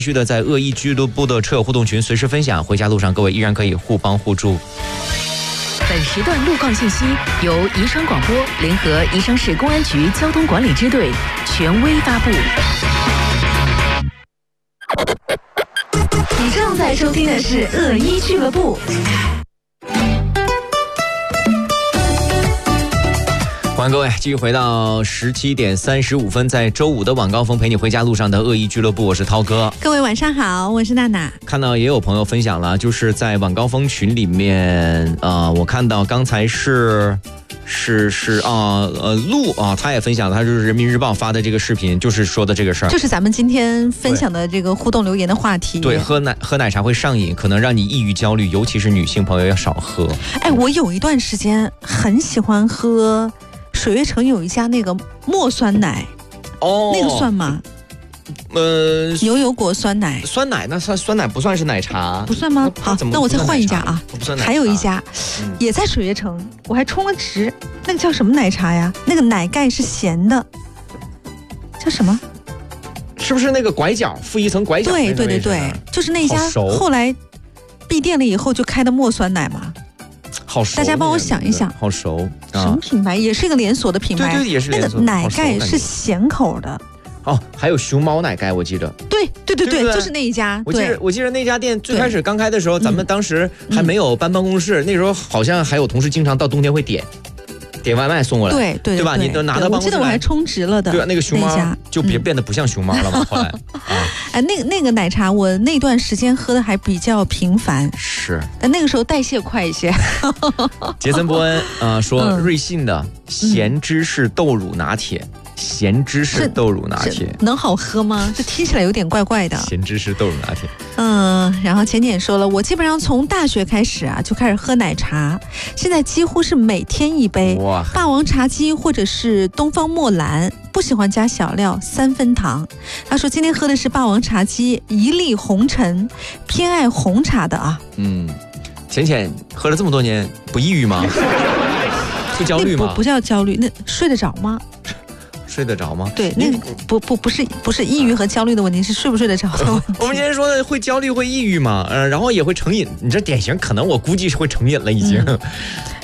继续的在恶意俱乐部的车友互动群随时分享，回家路上各位依然可以互帮互助。 本时段路况信息由宜昌广播联合宜昌市公安局交通管理支队权威发布。你正在收听的是恶意俱乐部。 欢迎各位继续回到17点35分，在周五的晚高峰陪你回家路上的恶意俱乐部，我是涛哥。 各位晚上好，我是娜娜。 看到也有朋友分享了，就是在晚高峰群里面，我看到刚才陆啊，他也分享了，他就是人民日报发的这个视频，就是说的这个事儿， 就是咱们今天分享的这个互动留言的话题。 对，喝奶茶会上瘾，可能让你抑郁焦虑，尤其是女性朋友要少喝。 哎，我有一段时间很喜欢喝水悦城有一家那个墨酸奶，那个算吗？牛油果酸奶， 酸奶那酸奶不算是奶茶， 不算吗？好，那我再换一家啊，还有一家也在水悦城，我还充了值，那个叫什么奶茶呀？那个奶盖是咸的，叫什么？ 是不是那个拐角附一层拐角？ 对，就是那家后来闭店了以后就开的墨酸奶嘛。 好熟， 大家帮我想一想， 好熟， 什么品牌？也是一个连锁的品牌， 对，也是连锁。 那个奶盖是咸口的。 哦，还有熊猫奶盖，我记得。对， 就是那一家。 我记得那家店最开始刚开的时候，咱们当时还没有搬办公室，那时候好像还有同事经常到冬天会点外卖送过来，对吧？你都拿到办公室来， 我记得我还充值了的。 对，那个熊猫就变得不像熊猫了嘛，后来。 哎，那个奶茶，我那段时间喝的还比较频繁， 是， 但那个时候代谢快一些。 杰森·波恩说，瑞幸的咸芝士豆乳拿铁。咸芝士豆乳拿铁能好喝吗？这听起来有点怪怪的。 咸芝士豆乳拿铁。 然后浅浅说了，我基本上从大学开始啊就开始喝奶茶，现在几乎是每天一杯。哇！霸王茶姬或者是东方墨蓝，不喜欢加小料，3分糖。他说今天喝的是霸王茶姬一粒红尘，偏爱红茶的啊。 浅浅喝了这么多年，不抑郁吗？会焦虑吗？ 不叫焦虑，那睡得着吗？ 睡得着吗？ 对，那不是抑郁和焦虑的问题，是睡不睡得着的问题。 我们今天说的会焦虑会抑郁嘛，然后也会成瘾，你这典型，可能我估计是会成瘾了已经。